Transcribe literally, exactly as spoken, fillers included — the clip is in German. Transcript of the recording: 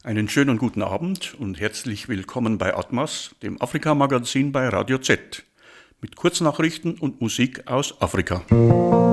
Einen schönen guten Abend und herzlich willkommen bei Atmas, dem Afrika-Magazin bei Radio Z, mit Kurznachrichten und Musik aus Afrika.